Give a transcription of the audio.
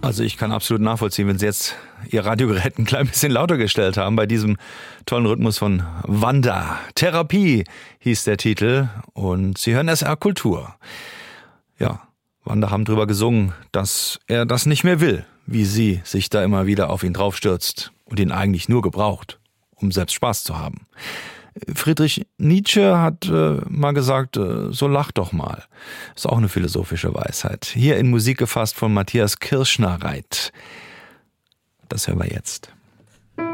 Also ich kann absolut nachvollziehen, wenn Sie jetzt Ihr Radiogerät ein klein bisschen lauter gestellt haben bei diesem tollen Rhythmus von Wanda. Therapie hieß der Titel und Sie hören SR Kultur. Ja, Wanda haben drüber gesungen, dass er das nicht mehr will, wie sie sich da immer wieder auf ihn draufstürzt und ihn eigentlich nur gebraucht, um selbst Spaß zu haben. Friedrich Nietzsche hat mal gesagt, so lach doch mal. Ist auch eine philosophische Weisheit. Hier in Musik gefasst von Matthias Kirschner-Reit. Das hören wir jetzt.